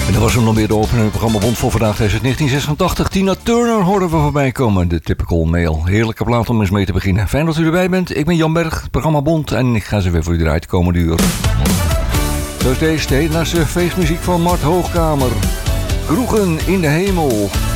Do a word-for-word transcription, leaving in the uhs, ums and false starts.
En dat was hem dan weer de opening programma Bond voor vandaag uit negentien zesentachtig. Tina Turner hoorden we voorbij komen, de Typical Male. Heerlijke plaat om eens mee te beginnen. Fijn dat u erbij bent. Ik ben Jan Berg, programma Bond, en ik ga ze weer voor u draaien de komende uur. Zoals deze hedendaagse feestmuziek van Mart Hoogkamer. Kroegen in de hemel.